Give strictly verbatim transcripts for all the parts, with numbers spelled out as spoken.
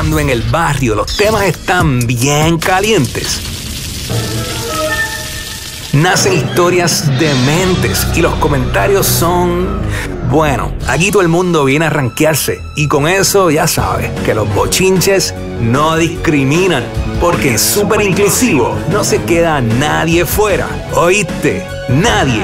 Cuando en el barrio los temas están bien calientes, nacen historias dementes y los comentarios son... Bueno, aquí todo el mundo viene a rankearse y con eso ya sabes que los bochinches no discriminan, porque en Súper Inclusivo no se queda nadie fuera. ¿Oíste? Nadie.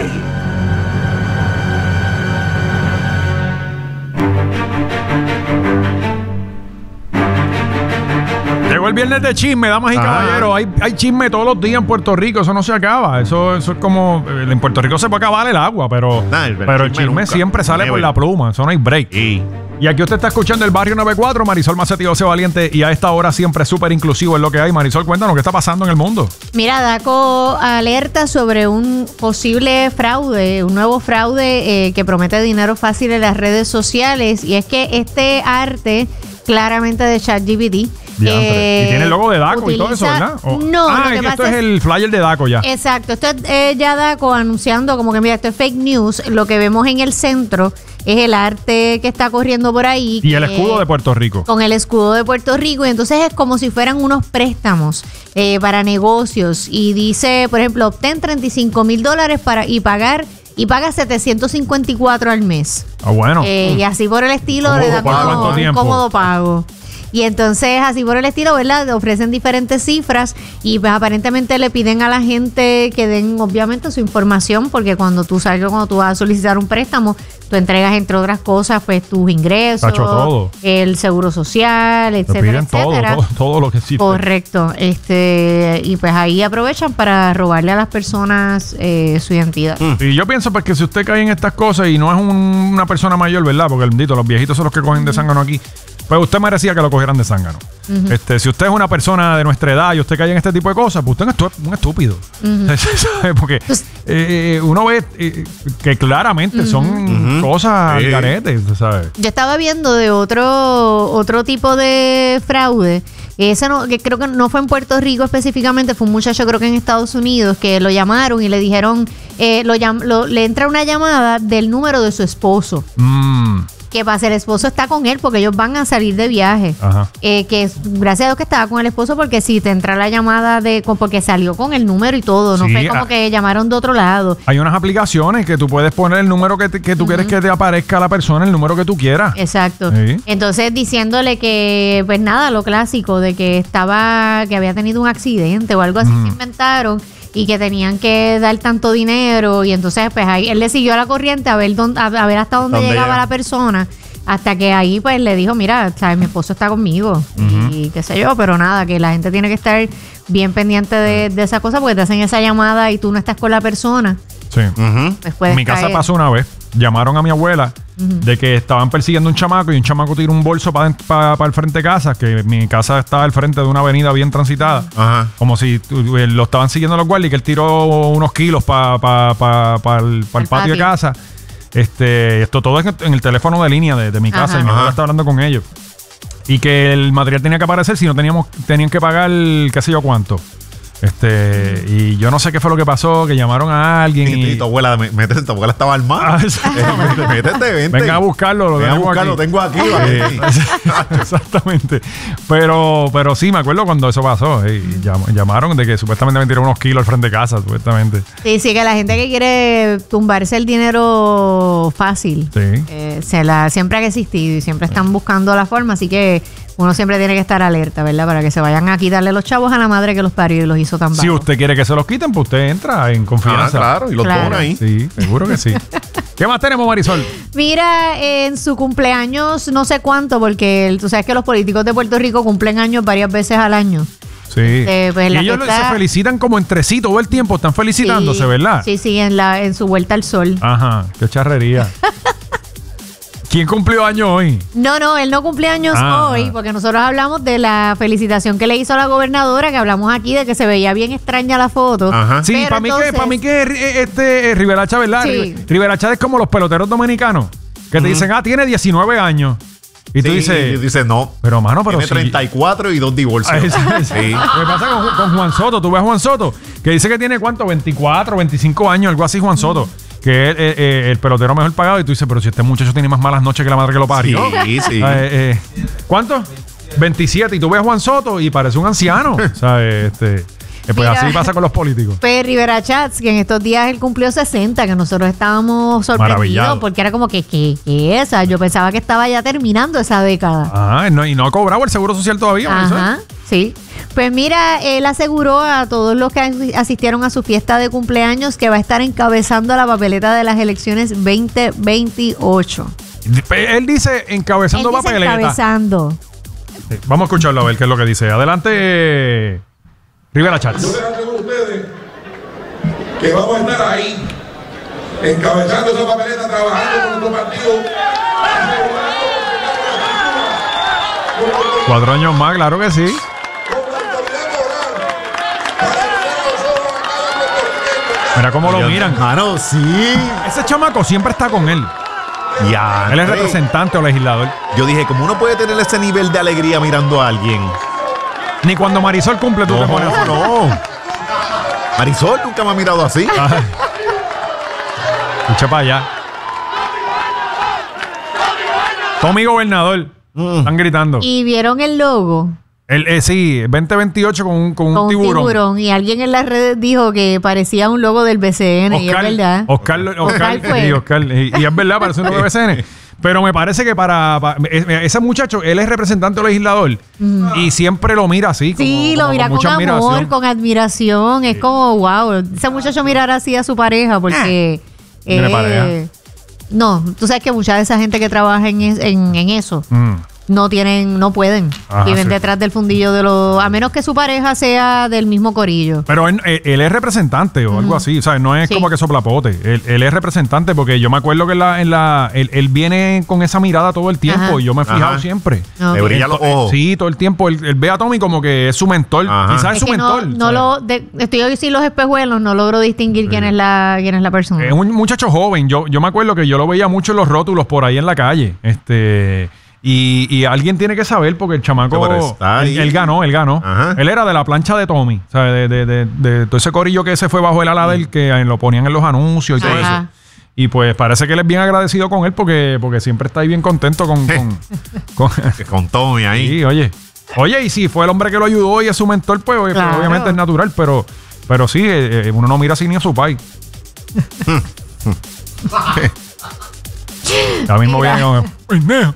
Llegó el viernes de chisme, damas y ah. caballeros. Hay, hay chisme todos los días en Puerto Rico. Eso no se acaba. Eso, eso es como... En Puerto Rico se puede acabar el agua, pero, nah, el, pero el chisme, chisme siempre sale Never. por la pluma. Eso no hay break. Sí. Y aquí usted está escuchando el Barrio noventa y cuatro, Marisol Macetti, José Valiente, y a esta hora siempre Súper Inclusivo es lo que hay. Marisol, cuéntanos qué está pasando en el mundo. Mira, DACO alerta sobre un posible fraude, un nuevo fraude eh, que promete dinero fácil en las redes sociales, y es que este arte claramente de ChatGPT Eh, y tiene el logo de DACO utiliza, y todo eso, ¿verdad? O, no, ah, lo que es que esto es, es el flyer de DACO ya. Exacto, esto es eh, ya DACO anunciando como que mira, esto es fake news. Lo que vemos en el centro es el arte que está corriendo por ahí. Y el escudo de Puerto Rico. Con el escudo de Puerto Rico. Y entonces es como si fueran unos préstamos eh, para negocios. Y dice, por ejemplo, obtén treinta y cinco mil dólares para y pagar... Y paga setecientos cincuenta y cuatro al mes. Ah, bueno. Eh, y así por el estilo le dan como un cómodo pago. Y entonces, así por el estilo, ¿verdad? Ofrecen diferentes cifras y pues aparentemente le piden a la gente que den, obviamente, su información, porque cuando tú sabes que cuando tú vas a solicitar un préstamo, tú entregas, entre otras cosas, pues tus ingresos, todo. el seguro social, etcétera, piden etcétera. Todo, todo, todo lo que existe. Correcto. Este, y pues ahí aprovechan para robarle a las personas eh, su identidad. Mm. Y yo pienso pues que si usted cae en estas cosas y no es un, una persona mayor, ¿verdad? Porque bendito, los viejitos son los que cogen de zángano aquí. Pues usted merecía que lo cogieran de zángano. Uh-huh. Este, si usted es una persona de nuestra edad y usted cae en este tipo de cosas, pues usted es un estúpido. Uh-huh. Porque eh, uno ve eh, que claramente uh-huh. son uh-huh. cosas sí. caretes, ¿sabes? Yo estaba viendo de otro otro tipo de fraude. Ese no, que creo que no fue en Puerto Rico específicamente, fue un muchacho creo que en Estados Unidos que lo llamaron y le dijeron, eh, lo, llam- lo le entra una llamada del número de su esposo. Mm. ¿Qué pasa? El esposo está con él porque ellos van a salir de viaje. Ajá. Eh, que gracias a Dios que estaba con el esposo, porque si te entra la llamada de porque salió con el número y todo, no sí, fue como a, que llamaron de otro lado. Hay unas aplicaciones que tú puedes poner el número que, te, que tú uh-huh. quieres que te aparezca a la persona, el número que tú quieras. Exacto. Sí. Entonces diciéndole que, pues nada, lo clásico de que estaba, que había tenido un accidente o algo así uh-huh. que inventaron. Y que tenían que dar tanto dinero. Y entonces, pues ahí él le siguió a la corriente a ver dónde, a ver hasta dónde, dónde llegaba llega? la persona. Hasta que ahí, pues, le dijo, mira, ¿sabes? Mi esposo está conmigo. Uh-huh. Y qué sé yo, pero nada, que la gente tiene que estar bien pendiente de, de esa cosa, porque te hacen esa llamada y tú no estás con la persona. Sí. Uh-huh. Pues en mi casa caer. pasó una vez. Llamaron a mi abuela uh-huh. de que estaban persiguiendo un chamaco y un chamaco tiró un bolso para pa, pa el frente de casa, que mi casa estaba al frente de una avenida bien transitada. Uh-huh. Como si tu, lo estaban siguiendo los guardias y que él tiró unos kilos para pa, pa, pa el, pa el, el patio, patio de casa. Este, esto todo es en el teléfono de línea de, de mi casa. Ajá. Y mi abuela está hablando con ellos. Y que el material tenía que aparecer si no teníamos, tenían que pagar qué sé yo cuánto. Este, y yo no sé qué fue lo que pasó, que llamaron a alguien. Y, y tu abuela, métete, tu abuela estaba armada. Ah, exactamente. Métete, vente. Venga a buscarlo, lo Venga tengo a buscarlo, aquí. tengo aquí. Eh, exactamente. Pero, pero sí, me acuerdo cuando eso pasó. Eh, llam- llamaron de que supuestamente me tiraron unos kilos al frente de casa, supuestamente. Sí, sí, que la gente que quiere tumbarse el dinero fácil, sí. eh, se la, siempre ha existido y siempre están buscando la forma, así que uno siempre tiene que estar alerta, ¿verdad? Para que se vayan a quitarle los chavos a la madre que los parió y los hizo tan bajos. Si usted quiere que se los quiten, pues usted entra en confianza. Ah, claro, y los claro. pone ahí. Sí, seguro que sí. ¿Qué más tenemos, Marisol? Mira, en su cumpleaños, no sé cuánto, porque tú sabes que los políticos de Puerto Rico cumplen años varias veces al año. Sí. Este, pues, y ellos está... se felicitan como entre sí todo el tiempo, están felicitándose, sí, ¿verdad? Sí, sí, en, la, en su vuelta al sol. Ajá, qué charrería. ¿Quién cumplió años hoy? No, no, él no cumple años ah. hoy, porque nosotros hablamos de la felicitación que le hizo a la gobernadora, que hablamos aquí de que se veía bien extraña la foto. Ajá. Sí, para mí que, para mí que este Rivera Chávez, ¿verdad? Sí. Rivera Chávez es como los peloteros dominicanos, que uh-huh. te dicen, ah, tiene diecinueve años. Y tú sí, dices... Y dices, no. Pero, mano, pero tiene treinta y cuatro y dos divorcios. Ah, sí. ¿Qué pasa con, con Juan Soto? Tú ves a Juan Soto, que dice que tiene, ¿cuánto? veinticuatro, veinticinco años, algo así, Juan Soto. Uh-huh. Que es eh, eh, el pelotero mejor pagado. Y tú dices, pero si este muchacho tiene más malas noches que la madre que lo parió. Sí, sí. Eh, eh, ¿Cuánto? veintisiete y tú ves a Juan Soto y parece un anciano. O sea, este... Pues Mira, así pasa con los políticos. Pues Rivera Chats, que en estos días él cumplió sesenta, que nosotros estábamos sorprendidos porque era como que, ¿qué es esa? Yo pensaba que estaba ya terminando esa década. Ah, no, y no ha cobrado el seguro social todavía. Ajá, sí. Pues mira, él aseguró a todos los que asistieron a su fiesta de cumpleaños que va a estar encabezando la papeleta de las elecciones veinte veintiocho. Él dice encabezando él dice papeleta. Encabezando. Sí, vamos a escucharlo a ver qué es lo que dice. Adelante, Rivera Chats. Yo les aseguro a ustedes que vamos a estar ahí, encabezando esa papeleta, trabajando con nuestro partido. Cuatro años más, claro que sí. Mira cómo lo miran. Mano, sí. Ese chamaco siempre está con él. Ya. Él es representante o legislador. Yo dije, ¿cómo uno puede tener ese nivel de alegría mirando a alguien? Ni cuando Marisol cumple tú No, te pones. no. Marisol nunca me ha mirado así. Ay. Escucha para allá. Tommy Gobernador. Mm. Están gritando. Y vieron el logo. El, eh, sí, veinte veintiocho con un, con un Con un tiburón. tiburón. Y alguien en las redes dijo que parecía un logo del B C N. y es verdad. Oscar, Oscar, Oscar fue. sí, Oscar, y, y es verdad, parece un logo de B C N. Pero me parece que para, para ese muchacho, él es representante o legislador mm. y siempre lo mira así. Como, sí, lo como mira con, con mucha amor, admiración. con admiración. Es como, wow, ese muchacho mirar así a su pareja porque... ¿Tiene eh, pareja? No, tú sabes que mucha de esa gente que trabaja en, es- en, en eso Mm. no tienen, no pueden. Ajá, Viven sí. detrás del fundillo de los... A menos que su pareja sea del mismo corillo. Pero él, él es representante o algo así, o sea, no es Sí. como que soplapote. Él, él es representante porque yo me acuerdo que en la, en la él, él viene con esa mirada todo el tiempo Ajá. y yo me he fijado Ajá. siempre. Ok. Le brilla los ojos. Sí, todo el tiempo. Él, él ve a Tommy como que es su mentor. Ajá. Quizás es Es su que no, mentor. no ¿sabes? lo... de- estoy hoy sin los espejuelos, no logro distinguir quién es la quién es la persona. Es un muchacho joven. Yo, yo me acuerdo que yo lo veía mucho en los rótulos por ahí en la calle. Este... Y, y alguien tiene que saber porque el chamaco... Pero está Él, ahí. él ganó, él ganó. Ajá. Él era de la plancha de Tommy. O sea, de, de, de, de todo ese corillo que se fue bajo el ala de él, que eh, lo ponían en los anuncios y todo Ajá. eso. Y pues parece que él es bien agradecido con él porque, porque siempre está ahí bien contento con... con, con Que con Tommy ahí. sí, oye. Oye, y si fue el hombre que lo ayudó y es su mentor, pues, pues, Claro. obviamente es natural. Pero, pero sí, eh, eh, uno no mira así ni a su pai. Ya mismo Mira. viene con... "Ay, nea".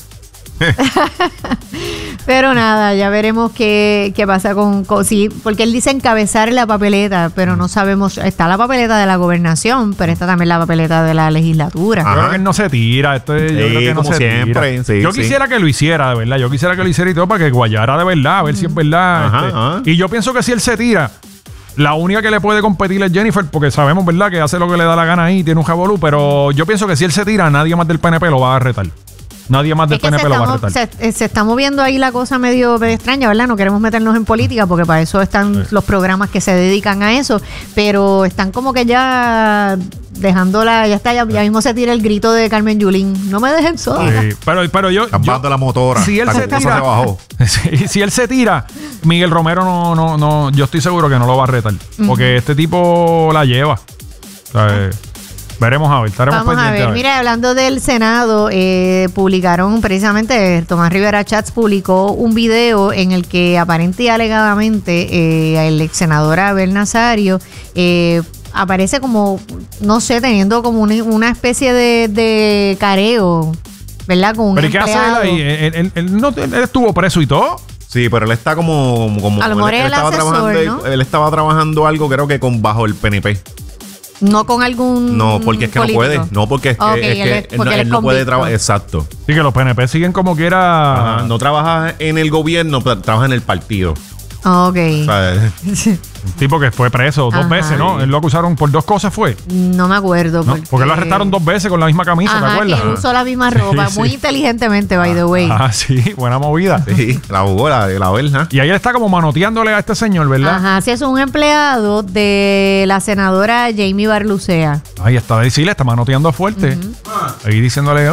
Pero nada, ya veremos qué, qué pasa con, con- sí, porque él dice encabezar la papeleta, pero no sabemos, está la papeleta de la gobernación, pero está también la papeleta de la legislatura. Yo Ajá. creo que él no se tira. Esto es- yo Sí, creo que no como se siempre, tira. sí, yo sí. quisiera que lo hiciera, de verdad. Yo quisiera que lo hiciera y todo para que guayara de verdad, a ver si es verdad. Ajá, este. ajá. Y yo pienso que si él se tira, la única que le puede competir es Jennifer, porque sabemos, ¿verdad?, que hace lo que le da la gana ahí, tiene un jabolú. Pero yo pienso que si él se tira, nadie más del P N P lo va a retar. Nadie más del Es que P N se P lo va a está, mo- retar. se, eh, se está moviendo ahí la cosa medio, medio extraña, ¿verdad? No queremos meternos en política porque para eso están Sí. los programas que se dedican a eso, pero están como que ya dejándola, ya está, ya, ya mismo se tira el grito de Carmen Yulín. No me dejen sola. Sí, pero, pero yo... Están yo- bajando la motora. si él la se cosa tira, se bajó. si, si él se tira, Miguel Romero no, no, no, yo estoy seguro que no lo va a retar. Porque este tipo la lleva. O sea, eh, veremos a ver, estaremos Vamos a pendientes. ver, mira, hablando del Senado, eh, publicaron precisamente, Tomás Rivera Chats publicó un video en el que aparente y alegadamente eh, el ex senador Abel Nazario eh, aparece como, no sé, teniendo como una, una especie de, de careo, ¿verdad? Con un Pero ¿y qué hace él empleado. ahí? Él, él- él no, él estuvo preso y todo. Sí, pero él está como... como A lo mejor él, es el estaba asesor, trabajando, ¿no? él estaba trabajando algo, creo que con bajo el P N P. No con algún No, porque es que político. no puede. No, porque es que, Ok, es él que es- él porque no, él él es no puede convicto. trabajar. Exacto. Sí, que los P N P siguen como quiera. Ajá, no trabaja en el gobierno, pero trabaja en el partido. Ok. O sea, Un tipo que fue preso dos Ajá. veces, ¿no? Él lo acusaron por dos cosas, fue. No me acuerdo. ¿No? Porque lo arrestaron dos veces con la misma camisa, ¿te Ajá, acuerdas? que él usó la misma ropa, Sí, muy sí. inteligentemente, by the way. Ah, sí, buena movida. sí, la jugó, la, la verja. Y ahí él está como manoteándole a este señor, ¿verdad? Ajá, sí, es un empleado de la senadora Jamie Barlucea. Ahí está, ahí sí le está manoteando fuerte. Ahí diciéndole.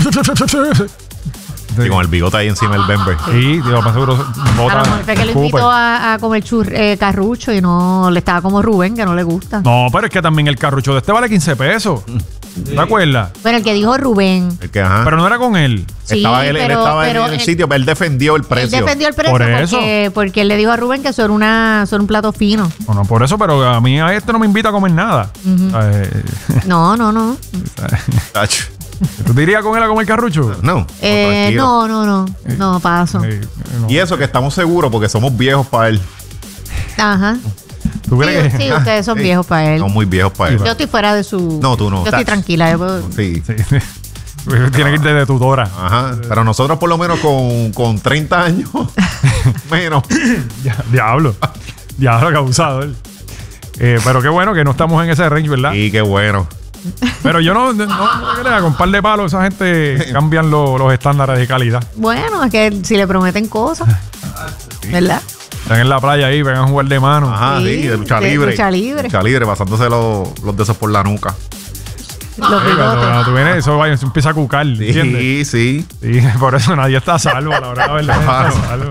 Y con el bigote ahí encima del Bember. Sí, digo, más seguro. A bota- lo mejor fue que lo escupe. invitó a, a comer chur- eh, carrucho y no le estaba como Rubén, que no le gusta. No, pero es que también el carrucho de este vale quince pesos. ¿Te acuerdas? Bueno, el que dijo Rubén. El que, ajá. Pero no era con él. Sí, estaba él, él pero- estaba pero en el él- sitio, pero él defendió el Él precio. defendió el precio Por eso. porque, porque él le dijo a Rubén que son, una, son un plato fino. Bueno, por eso, pero a mí a este no me invita a comer nada. Eh, No, no, no. Tacho. ¿Tú te irías con él a comer carrucho? No, Eh, tranquilo. no, no, no. No, paso. Eh, no. Y eso que estamos seguros porque somos viejos para él. Ajá. ¿Tú Sí, crees que...? sí, ustedes son Sí, viejos para él. Somos muy viejos para él. Yo estoy fuera de su... No, tú no. Yo estoy Tacho. tranquila. yo puedo- Sí. Sí. Tiene que irte de tutora. Ajá. Pero nosotros por lo menos con, con treinta años menos. Ya, diablo. Diablo, que abusador. Eh, pero qué bueno que no estamos en ese range, ¿verdad? Y qué bueno. Pero yo no, no, no crea, con un par de palos esa gente cambian lo- los estándares de calidad. Bueno, es que si le prometen cosas, ¿verdad? Están en la playa ahí, vengan a jugar de mano. Ajá, sí, Sí, de lucha de libre. lucha libre. Lucha libre, pasándose los, los dedos por la nuca. Los Sí, cuando, bigotes. cuando tú vienes, eso, vaya, eso empieza a cucar, ¿entiendes? Sí, sí. Sí, por eso nadie está a salvo, a la verdad, la verdad, nadie está a salvo.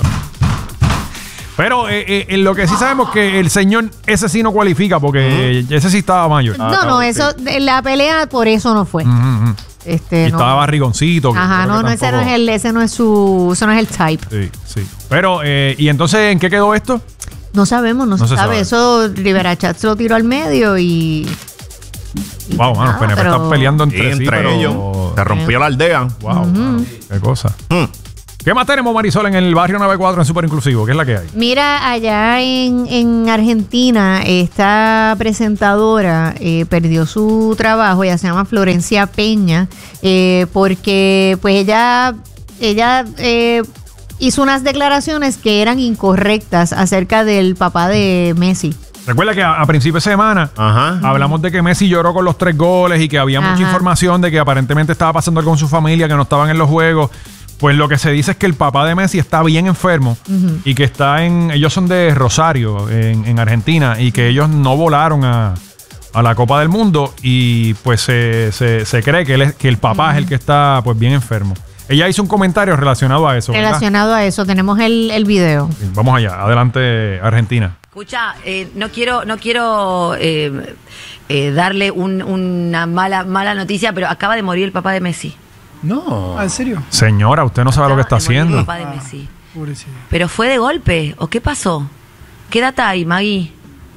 Pero eh, eh, en lo que sí sabemos que el señor, ese sí no cualifica porque ese sí estaba mayor. No, no, sí. eso, de la pelea por eso no fue. Ujú, ujú. Este, Y no. estaba barrigoncito. que Ajá, creo no, que no, ese no tampoco- es el, ese no es su, ese no es el type. Sí, sí. Pero, eh, ¿y entonces en qué quedó esto? No sabemos, no, No se, se sabe. sabe. Eso Rivera Chats lo tiró al medio y. Wow, mano, nada, los P N P pero- están peleando entre Sí, sí. entre pero- ellos. Se rompió la aldea. Wow, mano, qué cosa. Hmm. ¿Qué más tenemos, Marisol, en el barrio noventa y cuatro en Super Inclusivo? ¿Qué es la que hay? Mira, allá en, en Argentina, esta presentadora eh, perdió su trabajo, ella se llama Florencia Peña, eh, porque pues ella, ella eh, hizo unas declaraciones que eran incorrectas acerca del papá de Messi. Recuerda que a, a principio de semana Ajá. hablamos de que Messi lloró con los tres goles y que había mucha Ajá. información de que aparentemente estaba pasando algo con su familia, que no estaban en los juegos. Pues lo que se dice es que el papá de Messi está bien enfermo y que está en... Ellos son de Rosario, en, en Argentina, y que ellos no volaron a, a la Copa del Mundo y pues se, se, se cree que, él es- que el papá es el que está pues bien enfermo. Ella hizo un comentario relacionado a eso, ¿verdad? Relacionado a eso, tenemos el, el video. Sí, vamos allá, adelante Argentina. Escucha, eh, no quiero, no quiero eh, eh, darle un- una mala, mala noticia, pero acaba de morir el papá de Messi. No. ¿En serio? Señora, usted no sabe lo que está Acaba de morir haciendo. El papá de Messi. Pobrecito. Pero fue de golpe, ¿o qué pasó? ¿Qué data hay, Maggie?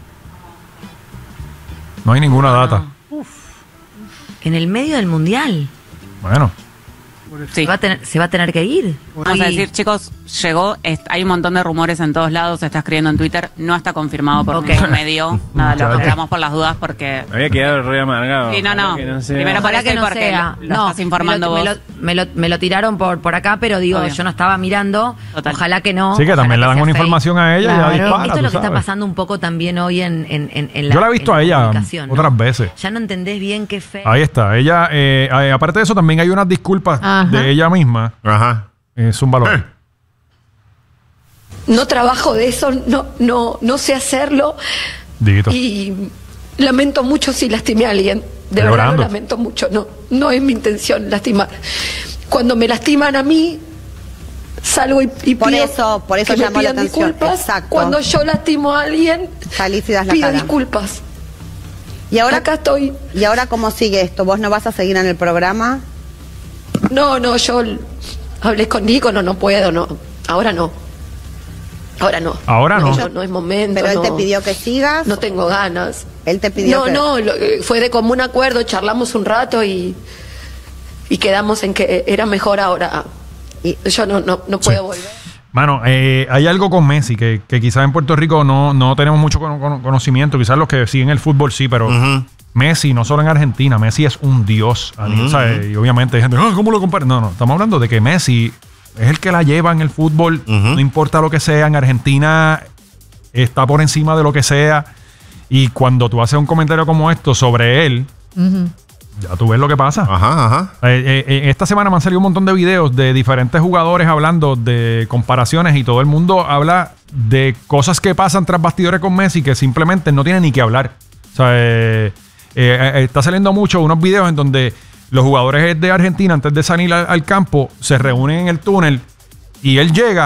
No hay ninguna data. En el medio del mundial. Bueno, Se, va a tener, se va a tener que ir. Vamos a Maggie. decir, chicos, llegó, es- hay un montón de rumores en todos lados, se está escribiendo en Twitter, no está confirmado por Ok. ningún medio. Nada, lo Muchacho. aclaramos por las dudas porque... Había quedado re amargado. Sí, no, no. Ojalá que no sea- Primero Ojalá por eso y porque lo- lo estás informando me lo, vos. Me lo, me lo- me lo tiraron por, por acá, pero digo, Obvio. yo no estaba mirando. Total. Ojalá que no. sí que ojalá también le dan sea una fake. información a ella y Claro. ya dispara, Esto es tú lo que está sabes. pasando un poco también hoy en, en, en, en la Yo la he visto en a ella comunicación, ¿no? otras veces. Ya no entendés bien qué fe. Ahí está. Ella, eh, eh, aparte de eso, también hay unas disculpas Ajá. de ella misma. Ajá. Es un valor. Eh. No trabajo de eso, no, no, no sé hacerlo Diguito. y lamento mucho si lastimé a alguien. De Está verdad llorando. lo lamento mucho, no, no es mi intención lastimar. Cuando me lastiman a mí, salgo y, y Por pido eso- por eso que me llamó la pidan atención. disculpas. Exacto. Cuando yo lastimo a alguien, Salís y das la pido cara. disculpas. Y ahora, Acá estoy. ¿Y ahora cómo sigue esto? ¿Vos no vas a seguir en el programa? No, no, yo hablé con Nico, no, no puedo, no. Ahora no. Ahora no. Ahora no. No, no es momento. Pero él no. te pidió que sigas. No tengo ganas. Él te pidió No, que... no, lo- eh, fue de común acuerdo, charlamos un rato y, y quedamos en que era mejor ahora. Y- Yo no, no, no puedo Sí. volver. Mano, eh, hay algo con Messi que, que quizás en Puerto Rico no, no tenemos mucho cono- cono- conocimiento. Quizás los que siguen el fútbol sí, pero Ujú. Messi, no solo en Argentina, Messi es un dios. a nivel, Ujú. ¿sabes? Y obviamente hay gente, "Ah, ¿cómo lo comparan?" No, no, estamos hablando de que Messi es el que la lleva en el fútbol, Ujú. no importa lo que sea. En Argentina está por encima de lo que sea. Y cuando tú haces un comentario como esto sobre él, Ujú. ya tú ves lo que pasa. Ajá, ajá. Eh, eh, eh, esta semana me han salido un montón de videos de diferentes jugadores hablando de comparaciones y todo el mundo habla de cosas que pasan tras bastidores con Messi que simplemente no tienen ni que hablar. O sea, eh, eh, eh, está saliendo mucho unos videos en donde los jugadores de Argentina antes de salir al, al campo se reúnen en el túnel y él llega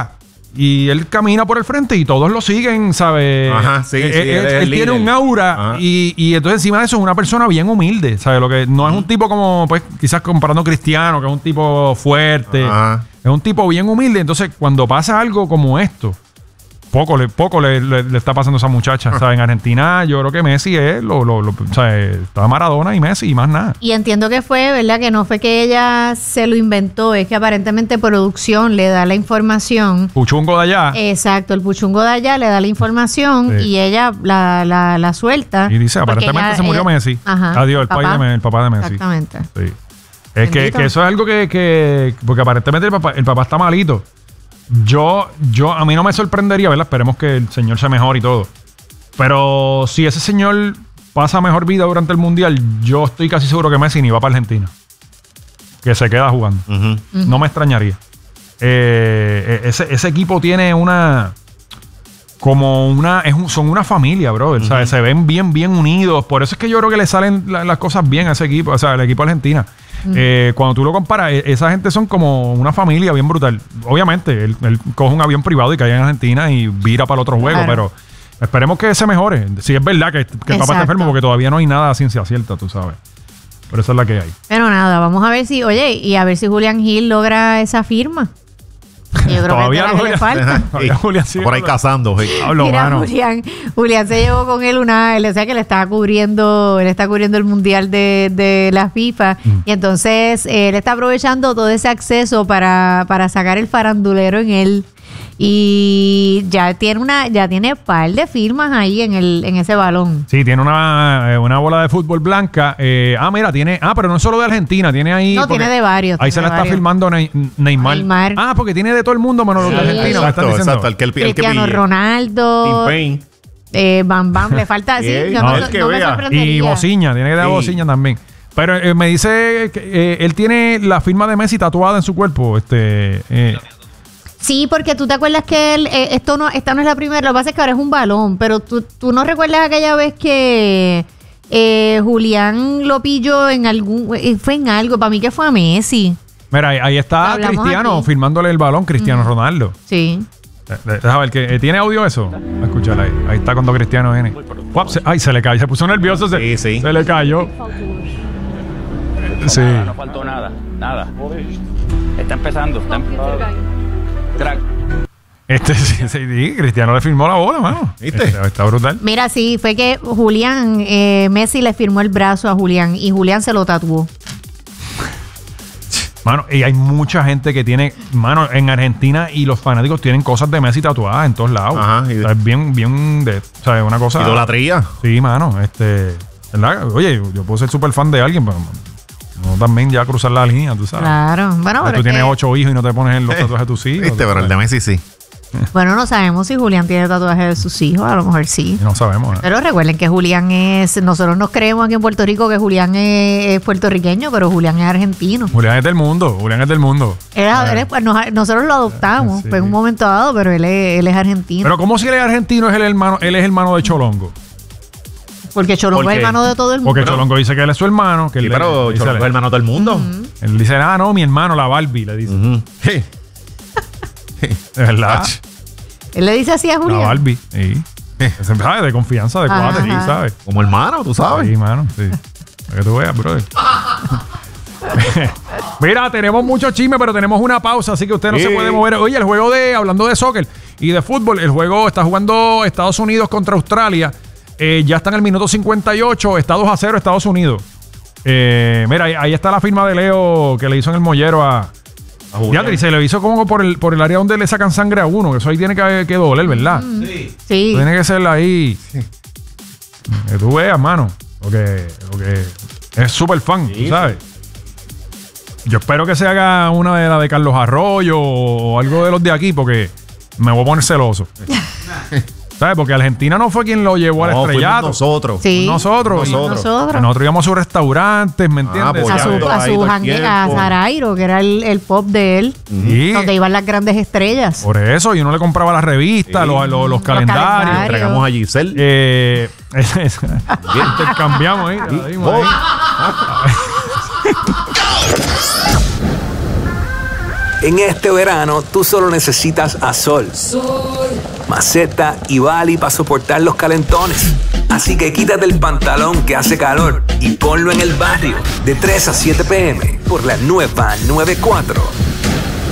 y él camina por el frente y todos lo siguen, ¿sabes? Ajá, sí, él, sí, él, él es él el tiene líder. un aura y, y entonces encima de eso es una persona bien humilde, ¿sabes? Lo que no es un tipo como, pues, quizás comparando a Cristiano, que es un tipo fuerte. Ajá. Es un tipo bien humilde. Entonces, cuando pasa algo como esto, poco le, poco le, le, le está pasando a esa muchacha. ¿Sabes? En Argentina, yo creo que Messi es lo, lo, lo o sea, está Maradona y Messi y más nada. Y entiendo que fue, ¿verdad? Que no fue que ella se lo inventó, es que aparentemente producción le da la información. Puchungo de allá. Exacto, el puchungo de allá le da la información Sí. y ella la, la, la suelta. Y dice, porque aparentemente ella- se murió ella- Messi. Ajá, Adiós, el, papá. papá de, el papá de Messi. Exactamente. Sí. Es que, Bendito. que eso es algo que, que porque aparentemente el papá, el papá está malito. Yo, yo, a mí no me sorprendería, ¿verdad? Esperemos que el señor se mejore y todo. Pero si ese señor pasa mejor vida durante el mundial, yo estoy casi seguro que Messi ni va para Argentina. Que se queda jugando. Ujú. No me extrañaría. Eh, ese, ese equipo tiene una. Como una. Es un- son una familia, bro. O sea, se ven bien, bien unidos. Por eso es que yo creo que le salen la- las cosas bien a ese equipo. O sea, el equipo de Argentina. Eh, cuando tú lo comparas, e- esa gente son como una familia bien brutal. Obviamente, él, él coge un avión privado y cae en Argentina y vira para el otro juego, Claro. pero esperemos que se mejore. Si es verdad que, que el papá está Exacto. enfermo, porque todavía no hay nada a ciencia cierta, tú sabes. Pero esa es la que hay. Pero nada, vamos a ver si, oye, y a ver si Julián Gil logra esa firma. Yo creo Todavía que es no la que le ya- falta. Todavía Julián sigue Por ahí hablando. cazando. sí. Hablo, Mira, mano. Julián, Julián se llevó con él una, él, o sea que le estaba cubriendo, él está cubriendo el mundial de, de la FIFA Mm. y entonces eh, él está aprovechando todo ese acceso para, para sacar el farandulero en él y ya tiene una, ya tiene par de firmas ahí en el, en ese balón. Sí, tiene una, eh, una bola de fútbol blanca. Eh, ah, mira, tiene. Ah, pero no es solo de Argentina, tiene ahí. No, porque tiene de varios, Ahí tiene se de la está varios. filmando Ney- Neymar. Neymar. Ah, porque tiene de todo el mundo menos los de Sí. Argentina. me están Exacto, diciendo. exacto. El que, el, el que Cristiano pille. Ronaldo, Tim Payne. eh, Bam Bam, le falta así. Ey, Yo no, no, el no que me vea. sorprendería. Y Bociña, tiene que dar Sí. Bociña también. Pero eh, me dice que eh, él tiene la firma de Messi tatuada en su cuerpo. Este. eh, Sí, porque tú te acuerdas que él, eh, esto no, esta no es la primera, lo que pasa es que ahora es un balón, pero tú, tú no recuerdas aquella vez que eh, Julián lo pilló en algún, eh, fue en algo, para mí que fue a Messi. mira, ahí, ahí está Hablamos Cristiano aquí. firmándole el balón, Cristiano Ronaldo. Sí. Eh, eh, Déjame ver, que, eh, ¿tiene audio eso? A escuchar ahí. Ahí está cuando Cristiano viene. Guap, se- ay, se le cayó. Se puso nervioso. Se, Sí, sí. se le cayó. Sí. Nada, no faltó nada, nada. Está empezando. Está em- Crack. Este, sí, sí, sí, Cristiano le firmó la bola, mano. ¿Viste? Este, está brutal. Mira, sí, fue que Julián, eh, Messi le firmó el brazo a Julián y Julián se lo tatuó. Mano, y hay mucha gente que tiene, mano, en Argentina y los fanáticos tienen cosas de Messi tatuadas en todos lados. Ajá, y de- O sea, es bien, bien de, o sea, es una cosa. Idolatría. Sí, mano, este, ¿verdad? Oye, yo, yo puedo ser súper fan de alguien, pero no también ya cruzar la línea, tú sabes. Claro. Bueno, O sea, pero tú es tienes que- ocho hijos y no te pones en los Eh, tatuajes de tus hijos. Viste, tú pero el sabes. de Messi sí. bueno, no sabemos si Julián tiene tatuajes de sus hijos, a lo mejor sí. Y no sabemos. ¿eh? Pero recuerden que Julián es, nosotros nos creemos aquí en Puerto Rico que Julián es, es puertorriqueño, pero Julián es argentino. Julián es del mundo, Julián es del mundo. Él es- él es- pues, nos- nosotros lo adoptamos Sí. fue en un momento dado, pero él es, él es argentino. Pero ¿cómo si él es argentino es el hermano, él es hermano de Cholongo? porque Cholongo ¿por es qué? hermano de todo el mundo. Porque Cholongo dice que él es su hermano. Que Sí, él, pero él, Cholongo es hermano de todo el mundo. él dice, ah, no, mi hermano, la Barbie, le dice. Ujú. Sí. De verdad. Él le dice así a La Julián. Barbie. Sí. ¿Sabes? De confianza, de Ajá. cuate, sí, ¿sabes? Como hermano, tú sabes. Sí, mano, sí. Para que tú veas, brother. Mira, tenemos mucho chisme, pero tenemos una pausa, así que usted no Sí. se puede mover. Oye, el juego de, hablando de soccer y de fútbol, el juego está jugando Estados Unidos contra Australia. Eh, ya está en el minuto cincuenta y ocho, está dos a cero Estados Unidos. Eh, mira, ahí, ahí está la firma de Leo que le hizo en el mollero a... A Julián. Ya, y se le hizo como por el, por el área donde le sacan sangre a uno, que eso ahí tiene que, que doler, ¿verdad? Sí. Tiene que ser ahí. Que tú veas, mano. Porque, porque es súper fan, Sí, tú ¿sabes? Yo espero que se haga una de la de Carlos Arroyo o algo de los de aquí, porque me voy a poner celoso. ¿Sabes? Porque Argentina no fue quien lo llevó al No, fuimos estrellato. nosotros. Sí. Nosotros. y- Nosotros. Nosotros. Nosotros íbamos a sus restaurantes, ¿me entiendes? pues A ya su, veo. a ahí su todo el jangue- a tiempo. Zarairo, que era el, el pop de él, Sí. donde iban las grandes estrellas. Por eso, y uno le compraba las revistas, Sí. los, los- los calendarios. calendarios. Entregamos a Giselle. Eh, intercambiamos ahí. la dimos ahí. En este verano, tú solo necesitas a Sol, Maceta y Bali para soportar los calentones. Así que quítate el pantalón que hace calor y ponlo en el barrio de tres a siete p m por la nueva noventa y cuatro.